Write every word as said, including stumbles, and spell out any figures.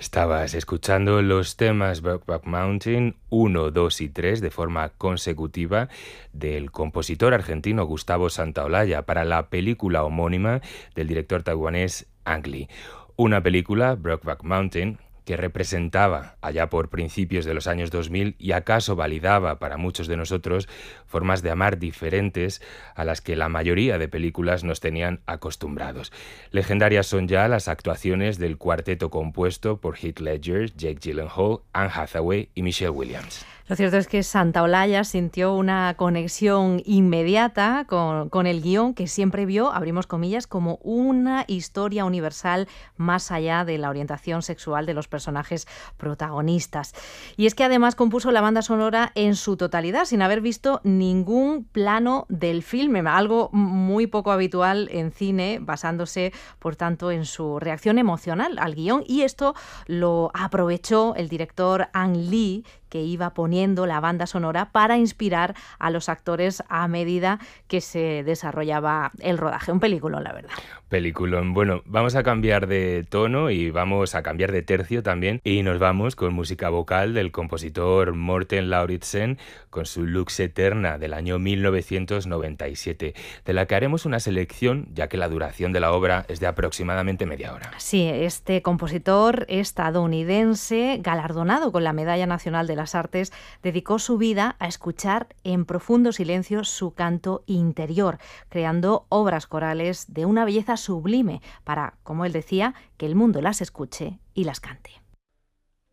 Estabas escuchando los temas Brokeback Mountain uno, dos y tres de forma consecutiva del compositor argentino Gustavo Santaolalla para la película homónima del director taiwanés Ang Lee. Una película, Brokeback Mountain, que representaba allá por principios de los años dos mil y acaso validaba para muchos de nosotros formas de amar diferentes a las que la mayoría de películas nos tenían acostumbrados. Legendarias son ya las actuaciones del cuarteto compuesto por Heath Ledger, Jake Gyllenhaal, Anne Hathaway y Michelle Williams. Lo cierto es que Santaolalla sintió una conexión inmediata con, con el guión que siempre vio, abrimos comillas, como una historia universal más allá de la orientación sexual de los personajes protagonistas. Y es que además compuso la banda sonora en su totalidad, sin haber visto ningún plano del filme, algo muy poco habitual en cine, basándose, por tanto, en su reacción emocional al guión. Y esto lo aprovechó el director Ang Lee, que iba poniendo la banda sonora para inspirar a los actores a medida que se desarrollaba el rodaje. Un peliculón, la verdad. Peliculón. Bueno, vamos a cambiar de tono y vamos a cambiar de tercio también, y nos vamos con música vocal del compositor Morten Lauridsen con su Lux Eterna del año mil novecientos noventa y siete, de la que haremos una selección, ya que la duración de la obra es de aproximadamente media hora. Sí, este compositor estadounidense, galardonado con la Medalla Nacional de la las Artes, dedicó su vida a escuchar en profundo silencio su canto interior, creando obras corales de una belleza sublime para, como él decía, que el mundo las escuche y las cante.